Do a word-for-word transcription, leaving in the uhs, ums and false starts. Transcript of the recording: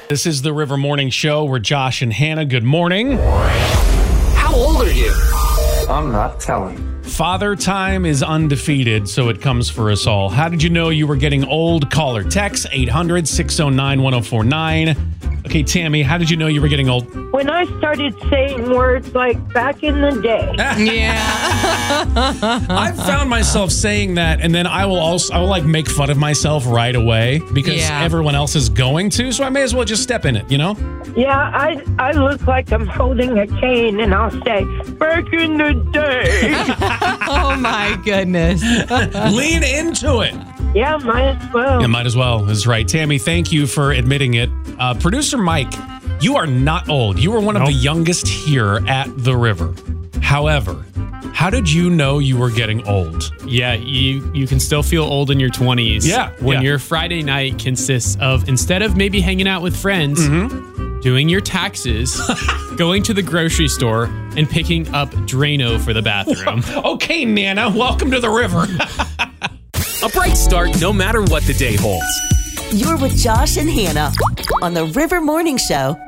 This is the River Morning Show. We're Josh and Hannah. Good morning. How old are you? I'm not telling. Father time is undefeated, so it comes for us all. How did you know you were getting old? Call or text eight hundred, six oh nine, one oh four nine. Okay, Tammy, how did you know you were getting old? When I started saying words like back in the day. Yeah. I've found myself saying that, and then I will also, I will like make fun of myself right away because Yeah. everyone else is going to, so I may as well just step in it, you know? Yeah, I I look like I'm holding a cane, and I'll say, back in the day. Oh, my goodness. Lean into it. Yeah, might as well. Yeah, might as well. That's right. Tammy, thank you for admitting it. Uh, Producer Mike, you are not old. You were one of Nope. the youngest here at the river. However, how did you know you were getting old? Yeah, you you can still feel old in your twenties. Yeah, When yeah. your Friday night consists of, instead of maybe hanging out with friends, Mm-hmm. doing your taxes, going to the grocery store, and picking up Drano for the bathroom. Okay, Nana, welcome to the river. A bright start no matter what the day holds. You're with Josh and Hannah on the River Morning Show